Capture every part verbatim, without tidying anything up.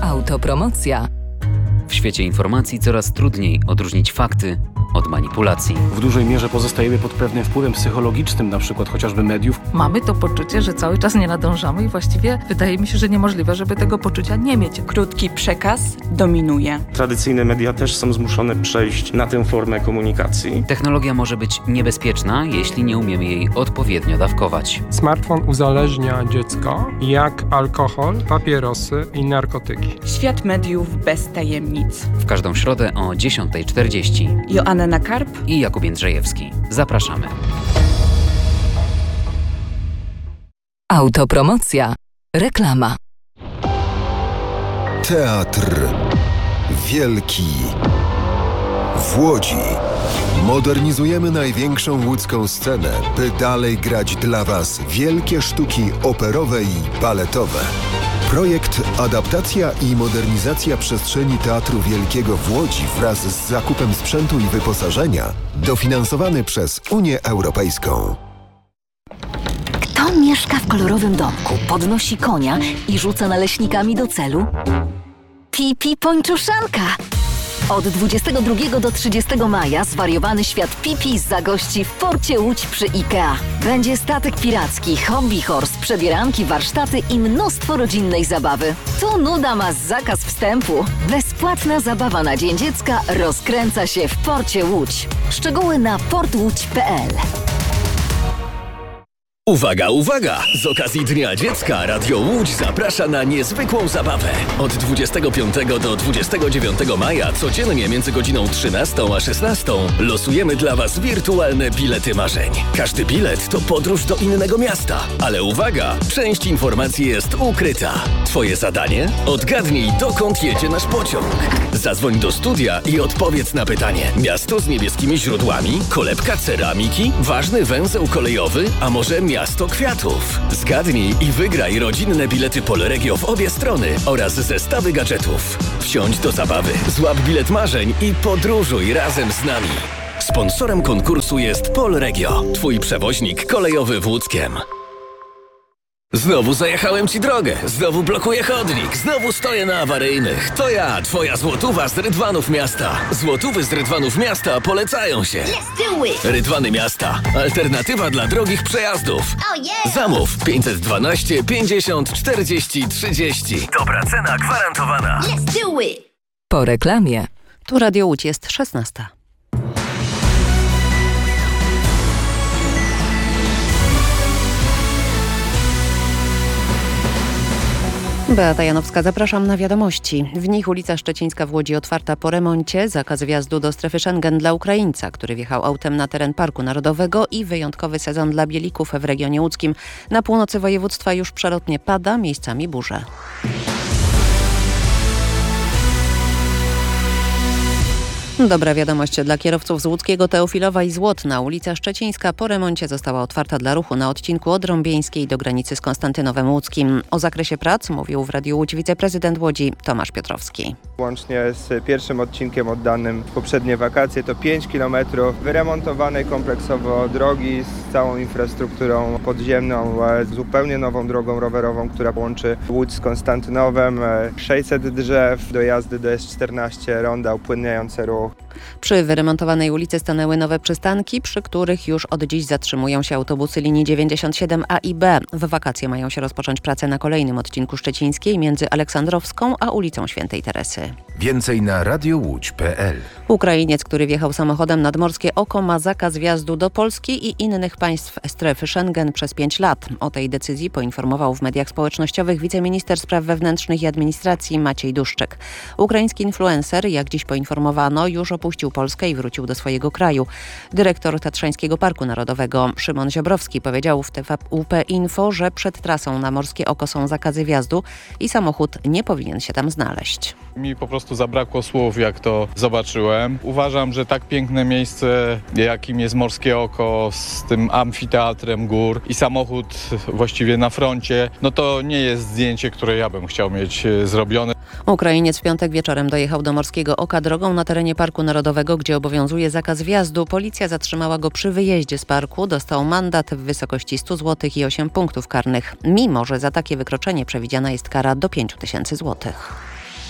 Autopromocja. W świecie informacji coraz trudniej odróżnić fakty od manipulacji. W dużej mierze pozostajemy pod pewnym wpływem psychologicznym, na przykład chociażby mediów. Mamy to poczucie, że cały czas nie nadążamy i właściwie wydaje mi się, że niemożliwe, żeby tego poczucia nie mieć. Krótki przekaz dominuje. Tradycyjne media też są zmuszone przejść na tę formę komunikacji. Technologia może być niebezpieczna, jeśli nie umiemy jej odpowiednio dawkować. Smartfon uzależnia dziecko jak alkohol, papierosy i narkotyki. Świat mediów bez tajemnic. W każdą środę o dziesiąta czterdzieści. Joanna Nakarp i Jakub Jędrzejewski. Zapraszamy. Autopromocja. Reklama. Teatr Wielki w Łodzi. Modernizujemy największą łódzką scenę, by dalej grać dla Was wielkie sztuki operowe i baletowe. Projekt Adaptacja i modernizacja przestrzeni Teatru Wielkiego w Łodzi wraz z zakupem sprzętu i wyposażenia dofinansowany przez Unię Europejską. Kto mieszka w kolorowym domku, podnosi konia i rzuca naleśnikami do celu? Pipi Pończuszanka! Od dwudziestego drugiego do trzydziestego maja zwariowany świat Pipi zagości w porcie Łódź przy IKEA. Będzie statek piracki, hobby horse, przebieranki, warsztaty i mnóstwo rodzinnej zabawy. Tu nuda ma zakaz wstępu. Bezpłatna zabawa na Dzień Dziecka rozkręca się w porcie Łódź. Szczegóły na port łódź kropka p l. Uwaga, uwaga! Z okazji Dnia Dziecka Radio Łódź zaprasza na niezwykłą zabawę. Od dwudziestego piątego do dwudziestego dziewiątego maja codziennie między godziną trzynastą a szesnastą losujemy dla Was wirtualne bilety marzeń. Każdy bilet to podróż do innego miasta. Ale uwaga! Część informacji jest ukryta. Twoje zadanie? Odgadnij, dokąd jedzie nasz pociąg. Zadzwoń do studia i odpowiedz na pytanie. Miasto z niebieskimi źródłami? Kolebka ceramiki? Ważny węzeł kolejowy? A może miasto kwiatów? Zgadnij i wygraj rodzinne bilety Polregio w obie strony oraz zestawy gadżetów. Wsiądź do zabawy, złap bilet marzeń i podróżuj razem z nami. Sponsorem konkursu jest Polregio, twój przewoźnik kolejowy w Łódzkiem. Znowu zajechałem Ci drogę, znowu blokuję chodnik, znowu stoję na awaryjnych. To ja, Twoja złotówa z Rydwanów Miasta. Złotówy z Rydwanów Miasta polecają się. Rydwany Miasta. Alternatywa dla drogich przejazdów. Oh yeah. Zamów pięćset dwanaście pięćdziesiąt czterdzieści trzydzieści. Dobra cena gwarantowana. Let's do it. Po reklamie. Tu Radio Łódź, jest szesnasta. Beata Janowska, zapraszam na wiadomości. W nich ulica Szczecińska w Łodzi otwarta po remoncie, zakaz wjazdu do strefy Schengen dla Ukraińca, który wjechał autem na teren Parku Narodowego i wyjątkowy sezon dla bielików w regionie łódzkim. Na północy województwa już przelotnie pada, miejscami burze. Dobra wiadomość dla kierowców z łódzkiego Teofilowa i Złotna. Ulica Szczecińska po remoncie została otwarta dla ruchu na odcinku od Rąbieńskiej do granicy z Konstantynowem Łódzkim. O zakresie prac mówił w Radiu Łódź wiceprezydent Łodzi Tomasz Piotrowski. Łącznie z pierwszym odcinkiem oddanym w poprzednie wakacje to pięć kilometrów wyremontowanej kompleksowo drogi z całą infrastrukturą podziemną, zupełnie nową drogą rowerową, która łączy Łódź z Konstantynowem, sześćset drzew do jazdy do S czternaście, ronda, upłynniające ruch. Przy wyremontowanej ulicy stanęły nowe przystanki, przy których już od dziś zatrzymują się autobusy linii dziewięćdziesiąt siedem A i B. W wakacje mają się rozpocząć prace na kolejnym odcinku Szczecińskiej między Aleksandrowską a ulicą Świętej Teresy. Więcej na radio łódź kropka p l. Ukrainiec, który wjechał samochodem nad Morskie Oko, ma zakaz wjazdu do Polski i innych państw strefy Schengen przez pięć lat. O tej decyzji poinformował w mediach społecznościowych wiceminister spraw wewnętrznych i administracji Maciej Duszczyk. Ukraiński influencer, jak dziś poinformowano, już opuścił Polskę i wrócił do swojego kraju. Dyrektor Tatrzańskiego Parku Narodowego Szymon Ziobrowski powiedział w T V U P Info, że przed trasą na Morskie Oko są zakazy wjazdu i samochód nie powinien się tam znaleźć. Mi po prostu zabrakło słów, jak to zobaczyłem. Uważam, że tak piękne miejsce, jakim jest Morskie Oko, z tym amfiteatrem gór i samochód właściwie na froncie, no to nie jest zdjęcie, które ja bym chciał mieć zrobione. Ukrainiec w piątek wieczorem dojechał do Morskiego Oka drogą na terenie Parku Narodowego, gdzie obowiązuje zakaz wjazdu. Policja zatrzymała go przy wyjeździe z parku. Dostał mandat w wysokości stu złotych i osiem punktów karnych. Mimo że za takie wykroczenie przewidziana jest kara do pięciu tysięcy złotych.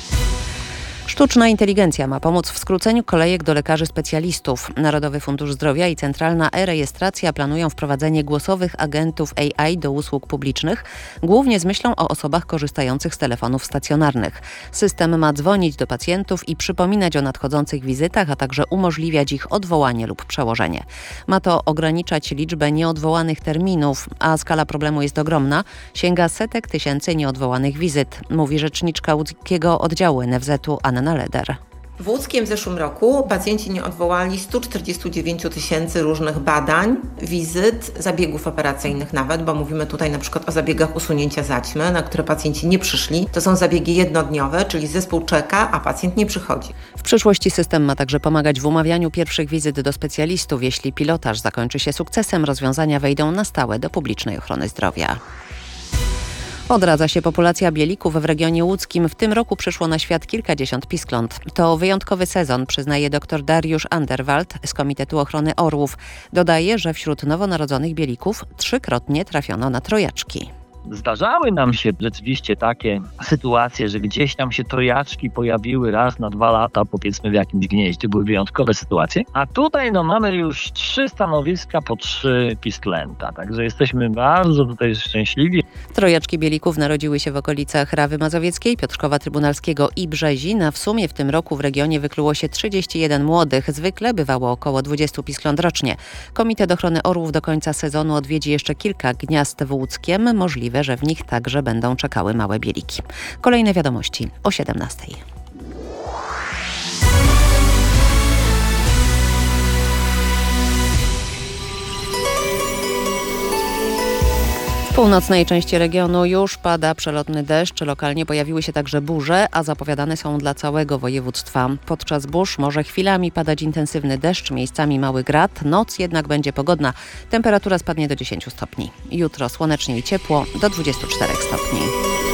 Sztuczna inteligencja ma pomóc w skróceniu kolejek do lekarzy specjalistów. Narodowy Fundusz Zdrowia i Centralna E-Rejestracja planują wprowadzenie głosowych agentów A I do usług publicznych, głównie z myślą o osobach korzystających z telefonów stacjonarnych. System ma dzwonić do pacjentów i przypominać o nadchodzących wizytach, a także umożliwiać ich odwołanie lub przełożenie. Ma to ograniczać liczbę nieodwołanych terminów, a skala problemu jest ogromna. Sięga setek tysięcy nieodwołanych wizyt, mówi rzeczniczka łódzkiego oddziału N F Z-u Anna Leder. W Łódzkiem w zeszłym roku pacjenci nie odwołali sto czterdzieści dziewięć tysięcy różnych badań, wizyt, zabiegów operacyjnych nawet, bo mówimy tutaj na przykład o zabiegach usunięcia zaćmy, na które pacjenci nie przyszli. To są zabiegi jednodniowe, czyli zespół czeka, a pacjent nie przychodzi. W przyszłości system ma także pomagać w umawianiu pierwszych wizyt do specjalistów. Jeśli pilotaż zakończy się sukcesem, rozwiązania wejdą na stałe do publicznej ochrony zdrowia. Odradza się populacja bielików w regionie łódzkim. W tym roku przyszło na świat kilkadziesiąt piskląt. To wyjątkowy sezon, przyznaje dr Dariusz Anderwald z Komitetu Ochrony Orłów. Dodaje, że wśród nowonarodzonych bielików trzykrotnie trafiono na trojaczki. Zdarzały nam się rzeczywiście takie sytuacje, że gdzieś tam się trojaczki pojawiły raz na dwa lata, powiedzmy w jakimś gnieździe, były wyjątkowe sytuacje. A tutaj no mamy już trzy stanowiska po trzy pisklęta, także jesteśmy bardzo tutaj szczęśliwi. Trojaczki bielików narodziły się w okolicach Rawy Mazowieckiej, Piotrkowa Trybunalskiego i Brzezin, a w sumie w tym roku w regionie wykluło się trzydzieści jeden młodych. Zwykle bywało około dwadzieścia piskląt rocznie. Komitet Ochrony Orłów do końca sezonu odwiedzi jeszcze kilka gniazd w Łódzkiem. Możliwe, że w nich także będą czekały małe bieliki. Kolejne wiadomości o siedemnastej. W północnej części regionu już pada przelotny deszcz. Lokalnie pojawiły się także burze, a zapowiadane są dla całego województwa. Podczas burz może chwilami padać intensywny deszcz, miejscami mały grad. Noc jednak będzie pogodna. Temperatura spadnie do dziesięciu stopni. Jutro słonecznie i ciepło do dwudziestu czterech stopni.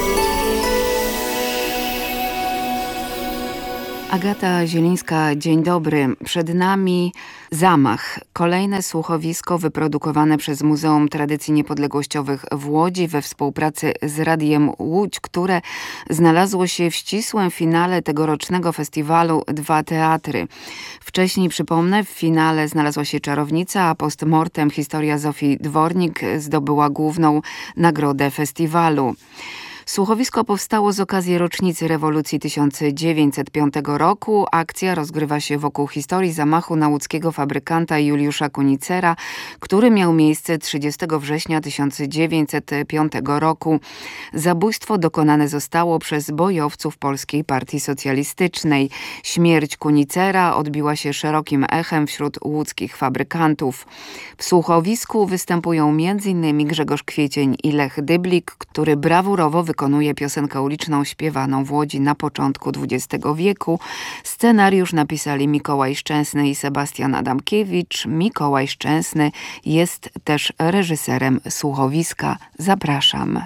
Agata Zielińska, dzień dobry. Przed nami zamach. Kolejne słuchowisko wyprodukowane przez Muzeum Tradycji Niepodległościowych w Łodzi we współpracy z Radiem Łódź, które znalazło się w ścisłym finale tegorocznego festiwalu Dwa Teatry. Wcześniej, przypomnę, w finale znalazła się Czarownica, a post mortem historia Zofii Dwornik zdobyła główną nagrodę festiwalu. Słuchowisko powstało z okazji rocznicy rewolucji tysiąc dziewięćset piątego roku. Akcja rozgrywa się wokół historii zamachu na łódzkiego fabrykanta Juliusza Kunicera, który miał miejsce trzydziestego września tysiąc dziewięćset piątego roku. Zabójstwo dokonane zostało przez bojowców Polskiej Partii Socjalistycznej. Śmierć Kunicera odbiła się szerokim echem wśród łódzkich fabrykantów. W słuchowisku występują między innymi Grzegorz Kwiecień i Lech Dyblik, który brawurowo wykonuje piosenkę uliczną śpiewaną w Łodzi na początku dwudziestego wieku. Scenariusz napisali Mikołaj Szczęsny i Sebastian Adamkiewicz. Mikołaj Szczęsny jest też reżyserem słuchowiska. Zapraszam.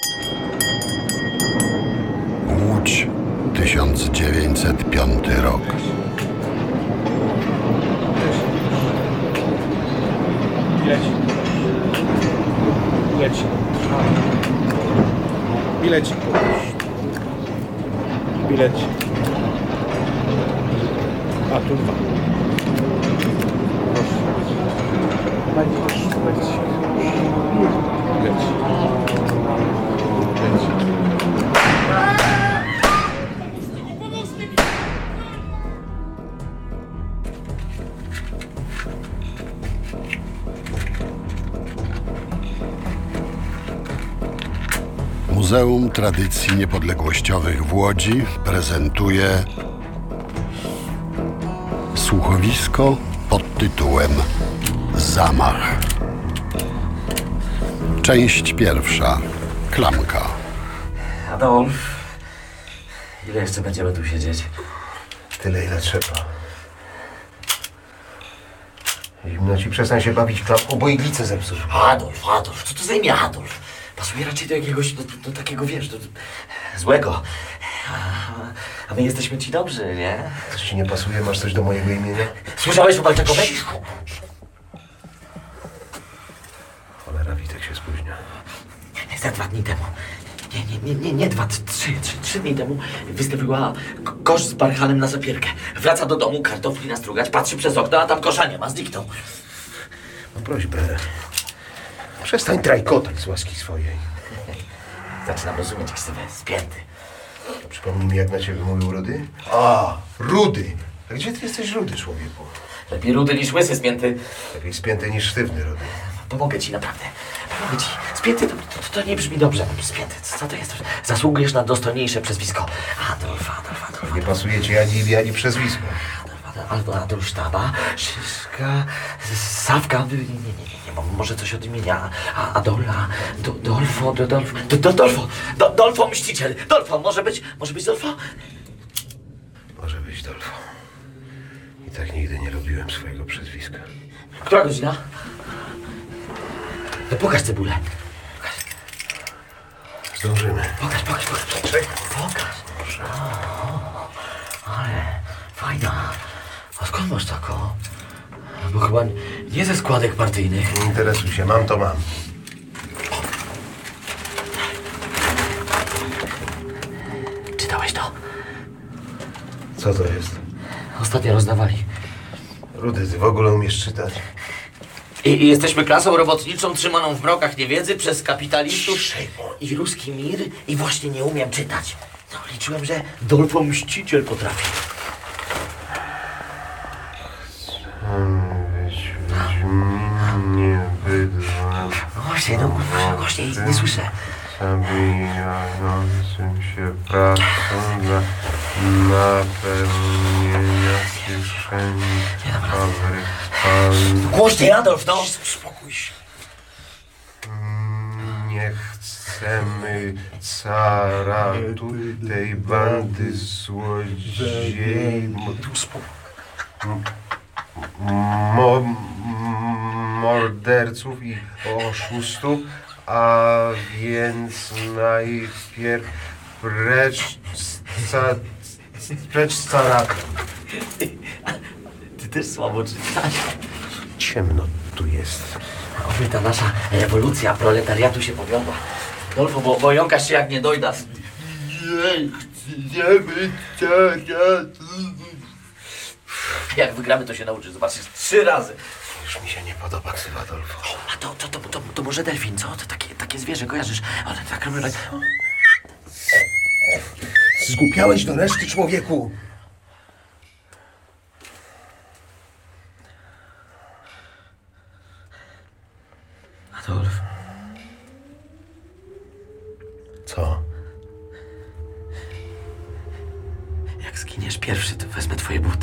Łódź, tysiąc dziewięćset piąty rok. Leci. Leci. Bilecik poproszę. Bilecik. A tu dwa. Proszę. Leci. Leci. Leci. Muzeum Tradycji Niepodległościowych w Łodzi prezentuje słuchowisko pod tytułem Zamach. Część pierwsza. Klamka. Adolf, ile jeszcze będziemy tu siedzieć? Tyle, ile trzeba. Zimno ci, przestań się bawić klamką, bo iglicę zepsujesz. Adolf, Adolf, co to za imię Adolf? Pasuje raczej do jakiegoś, do, do takiego, wiesz, do, do złego. A, a my jesteśmy ci dobrzy, nie? Coś ci nie pasuje? Masz coś do mojego imienia? Słyszałeś o Walczakowej? Cholera, Witek się spóźnia. Za dwa dni temu Nie, nie, nie, nie, nie, dwa, trzy, trzy, trzy dni temu wystawiła k- kosz z barchanem na zapierkę. Wraca do domu, kartofli nastrugać, patrzy przez okno, a tam kosza nie ma, zniknął. Mam prośbę. Przestań trajkotać z łaski swojej. Zaczynam rozumieć ksywę, spięty. Przypomnij mi, jak na ciebie mówił Rudy? A, Rudy! A gdzie ty jesteś Rudy, człowieku? Lepiej rudy niż łysy, spięty. Lepiej spięty niż sztywny, Rudy. Pomogę ci, naprawdę. Pomogę ci. Spięty to, to, to nie brzmi dobrze. Spięty, co to jest? Zasługujesz na dostojniejsze przezwisko. Adolf, Adolf, Adolf. Nie pasuje ci ani imię, ani przezwisko. Albo Adolf Sztaba, Szyszka, Sawka, nie, nie, nie, nie, nie, może coś od imienia, a Adola, do, Dolfo, do, Dolfo, do, do, Dolfo, do, Dolfo Mściciel, Dolfo, może być, może być Dolfo? Może być Dolfo. I tak nigdy nie robiłem swojego przezwiska. Która godzina? No pokaż cebulę. Zdążymy. Pokaż, pokaż, pokaż. Czekaj. Pokaż. O, ale fajna. A skąd masz taką? Bo chyba nie ze składek partyjnych. Nie interesuj się, mam to mam. Czytałeś to? Co to jest? Ostatnio rozdawali. Rudy, ty w ogóle umiesz czytać? I, I jesteśmy klasą robotniczą trzymaną w mrokach niewiedzy przez kapitalistów i ruski mir i właśnie nie umiem czytać. No, liczyłem, że Dolfo Mściciel potrafi. Nie bydłem. Właśnie, no właśnie, nie słyszę. Zabijającym się pracą dla napełnienia kieszeni fabryk. Głośniej, Adolf, no! Uspokój się. Nie chcemy cara tu tej bandy złodziei. Mo, morderców i oszustów, a więc najpierw precz z, ca, precz z caratem. Ty też słabo czytasz. Ciemno tu jest. Oby ta nasza rewolucja proletariatu się powiodła. Dolfo, bo, bo jąkasz się jak nie dojda. Nie chcemy caratu. Jak wygramy, to się nauczysz. Zobaczysz trzy razy. Już mi się nie podoba ksywa Dolfo. A to, to, to, to, to może delfin, co? To takie, takie zwierzę, kojarzysz? Ale tak robią tak... Zgłupiałeś do reszty, człowieku! Adolf. Co? Jak zginiesz pierwszy, to wezmę twoje buty.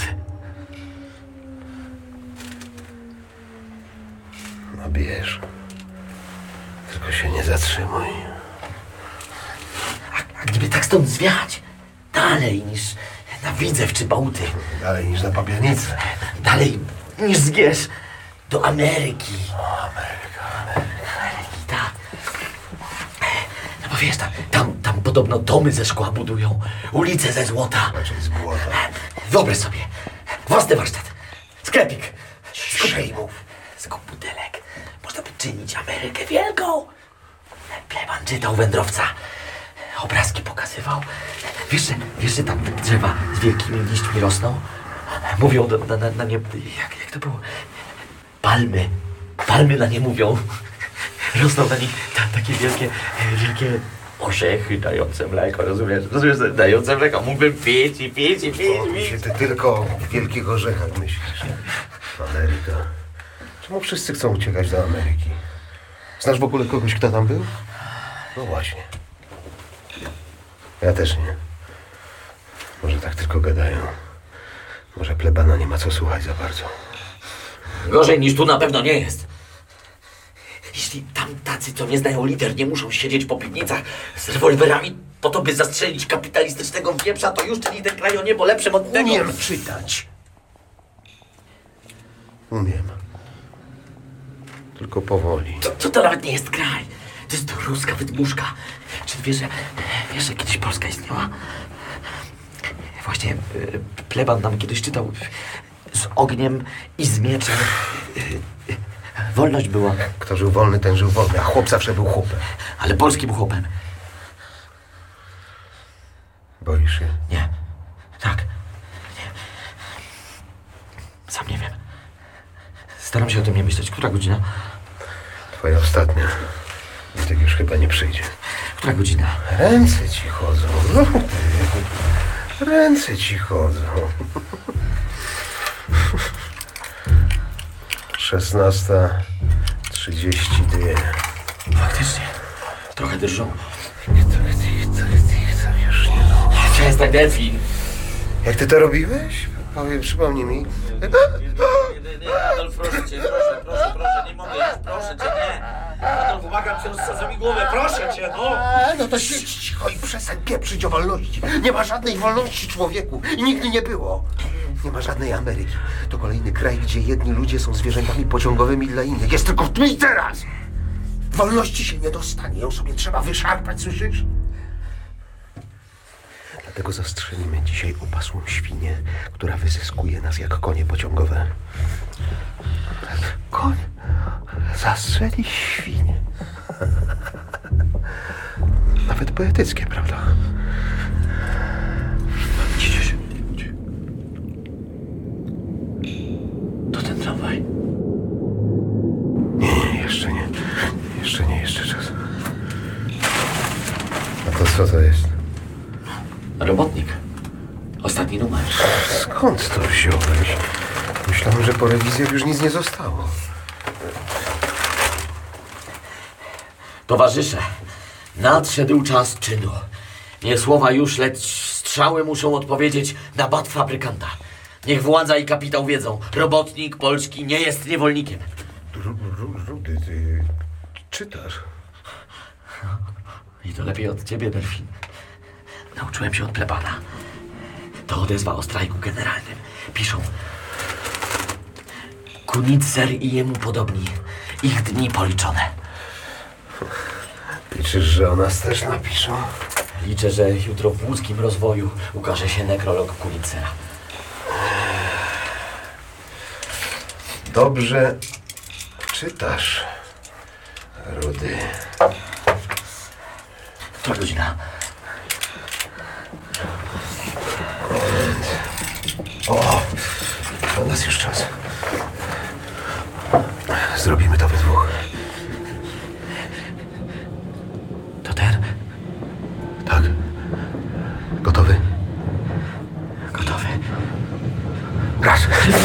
No bierz. Tylko się nie zatrzymuj. A, a gdyby tak stąd zwiać? Dalej niż na Widzew czy Bałty. Dalej niż na Pabianicę. Dalej niż zgiesz. Do Ameryki. O, Ameryka, Ameryka. Ameryki, tak. No bo wiesz, tam, tam, tam podobno domy ze szkła budują. Ulice ze złota. Raczej z błota. Wyobraź sobie. Własny warsztat. Sklepik. Ciszej mów. Skup butelek. Można by czynić Amerykę wielką. Pleban czytał Wędrowca. Obrazki pokazywał. Wiesz, że, wiesz, że tam drzewa z wielkimi liśćmi rosną? Mówią do, na, na, na nie... Jak, jak to było? Palmy. Palmy na nie mówią. Rosną na nich ta, takie wielkie, wielkie orzechy dające mleko, rozumiesz? Rozumiesz, dające mleko. Mógłbym pić i pić i pić i pić. Się ty tylko o wielkich orzechach myślisz. Ameryka. Czemu wszyscy chcą uciekać do Ameryki? Znasz w ogóle kogoś, kto tam był? No właśnie. Ja też nie. Może tak tylko gadają. Może plebana nie ma co słuchać za bardzo. Gorzej niż tu na pewno nie jest. Jeśli tam tacy, co nie znają liter, nie muszą siedzieć po piwnicach z rewolwerami po to, by zastrzelić kapitalistycznego wieprza, to już czyni ten kraj o niebo lepszym od tego. Umiem czytać. Umiem. Tylko powoli. To, to, to nawet nie jest kraj. To jest to ruska wydmuszka. Czy wiesz, że, wiesz, że kiedyś Polska istniała? Właśnie y, pleban nam kiedyś czytał z ogniem i z mieczem. Y, y, wolność była. Kto żył wolny, ten żył wolny, a chłop zawsze był chłopem. Ale polskim chłopem. Boisz się? Nie. Tak. Nie. Sam nie wiem. Staram się o tym nie myśleć. Która godzina? Twoja ostatnia. Witek już chyba nie przyjdzie. Która godzina? Ręce ci chodzą. Ręce ci chodzą. Szesnasta trzydzieści dwie. Faktycznie. Trochę drżą. Tik, tak, tik, tak, tik, tak, już nie no. Przestań, Delfin. Jak ty to robiłeś? Powiem, przypomnij mi. Nie, Adolf, proszę cię, proszę, proszę, proszę, nie mogę już, proszę cię, nie. Adolf, błagam cię, rozsadza mi głowę, proszę cię, no. No to siedź cicho i przestań pieprzyć o wolności. Nie ma żadnej wolności, człowieku. I nigdy nie było. Nie ma żadnej Ameryki. To kolejny kraj, gdzie jedni ludzie są zwierzętami pociągowymi dla innych. Jest tylko w tu i teraz. Wolności się nie dostanie. Ją sobie trzeba wyszarpać, słyszysz? Dlatego zastrzelimy dzisiaj opasłą świnię, która wyzyskuje nas jak konie pociągowe. Koń zastrzeli świnię. Nawet poetyckie, prawda? Cicho się. To ten tramwaj. Nie, nie, jeszcze nie. Jeszcze nie, jeszcze czas. A to co to jest? Robotnik. Ostatni numer. Skąd to wziąłeś? Myślałem, że po rewizjach już nic nie zostało. Towarzysze, nadszedł czas czynu. Nie słowa już, lecz strzały muszą odpowiedzieć na bat fabrykanta. Niech władza i kapitał wiedzą, robotnik polski nie jest niewolnikiem. Rudy, ty czytasz? I to lepiej od ciebie, Delfin. Nauczyłem się od plebana. To odezwa o strajku generalnym. Piszą: Kunitzer i jemu podobni. Ich dni policzone. Liczysz, że o nas też napiszą? Liczę, że jutro w łódzkim Rozwoju ukaże się nekrolog Kunitzera. Dobrze czytasz, Rudy. Która godzina? O, do nas już czas. Zrobimy to we dwóch. To ten? Tak. Gotowy? Gotowy. Raz.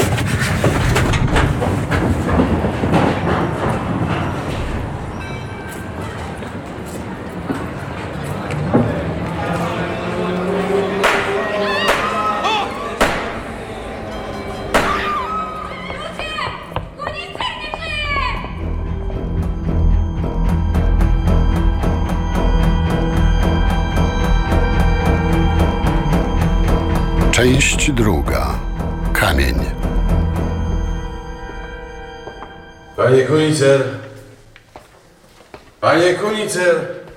Część druga. Kamień. Panie Kunitzer! Panie Kunitzer!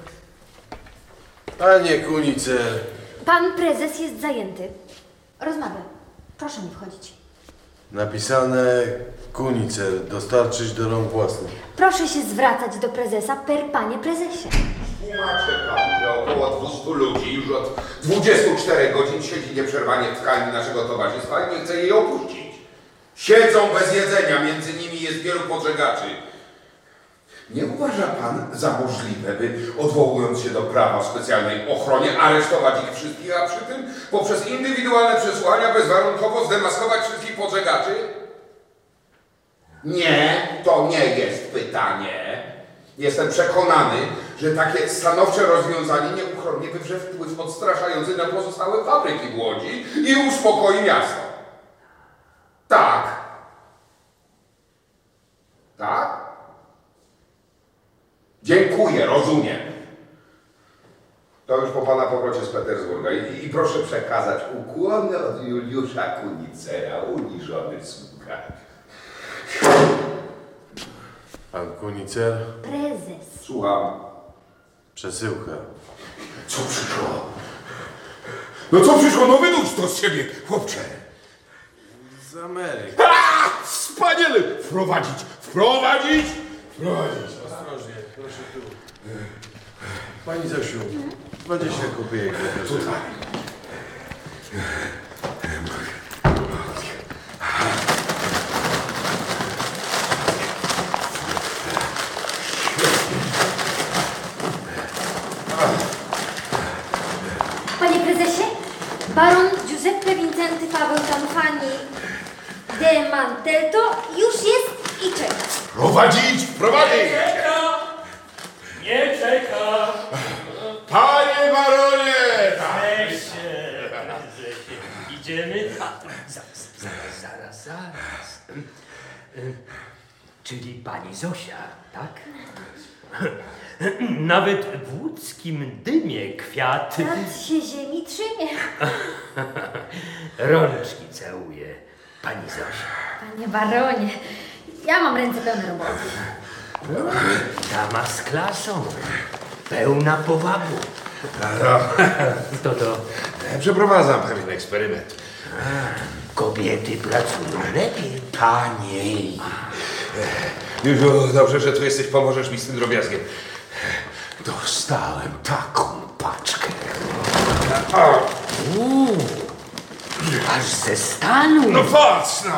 Panie Kunitzer! Pan prezes jest zajęty. Rozmawia. Proszę mi wchodzić. Napisane Kunitzer, dostarczyć do rąk własnych. Proszę się zwracać do prezesa per panie prezesie. Tłumaczę panu, że około dwustu ludzi już od dwudziestu czterech godzin siedzi nieprzerwanie w tkani naszego towarzystwa i nie chce jej opuścić. Siedzą bez jedzenia, między nimi jest wielu podżegaczy. Nie uważa pan za możliwe, by odwołując się do prawa w specjalnej ochronie aresztować ich wszystkich, a przy tym poprzez indywidualne przesłania bezwarunkowo zdemaskować wszystkich podżegaczy? Nie, to nie jest pytanie. Jestem przekonany, że takie stanowcze rozwiązanie nieuchronnie wywrze wpływ odstraszający na pozostałe fabryki w Łodzi i uspokoi miasto. Tak. Tak? Dziękuję, rozumiem. To już po pana powrocie z Petersburga i, i proszę przekazać ukłony od Juliusza Kunitzera, uniżony sługa. Pan Kunitzer? Prezes. Słucham. Przesyłka. Co przyszło? No co przyszło? No wydłuż to z siebie, chłopcze. Z Ameryki. A, wspaniale! Wprowadzić, wprowadzić, wprowadzić. Ostrożnie, proszę tu. Pani Zosiu, dwadzieścia kopiejek. Tutaj. Baron Giuseppe Vincenty Paweł Tanfani de Mantelto już jest i czeka. Prowadzić, prowadzić! Nie czeka! Nie czeka! Panie baronie! Weź się, idziemy? Zaraz, zaraz, zaraz, zaraz. Czyli pani Zosia, tak? Nawet w łódzkim dymie kwiat. Nad się ziemi trzymie. Rączki całuje pani Zosia. Panie baronie, ja mam ręce pełne roboty. Dama z klasą, pełna powabu. To to. Przeprowadzam pewien eksperyment. Kobiety pracują lepiej. Taniej. Już dobrze, że tu jesteś, pomożesz mi z tym drobiazgiem. Dostałem taką paczkę. Uuu, aż ze stanu. No patrz, no.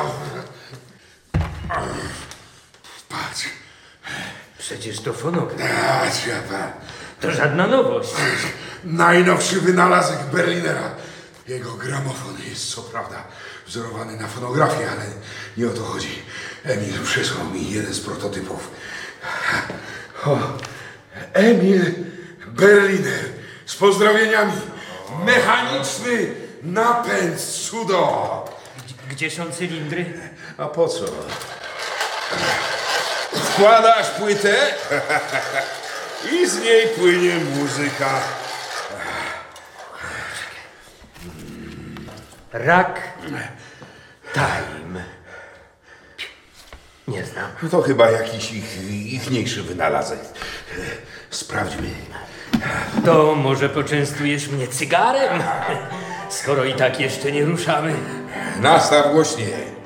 Patrz. Przecież to fonogram. Patrz, ja pan. To żadna nowość. Najnowszy wynalazek Berlinera. Jego gramofon jest co prawda wzorowany na fonografię, ale nie o to chodzi. Emil przysłał mi jeden z prototypów. O, Emil Berliner z pozdrowieniami. Mechaniczny napęd cudo. Gdzie są cylindry? A po co? Wkładasz płytę i z niej płynie muzyka. Rak Time. Nie znam. To chyba jakiś ich, ichniejszy wynalazek. Sprawdźmy. To może poczęstujesz mnie cygarem? Skoro i tak jeszcze nie ruszamy. Nastaw głośniej.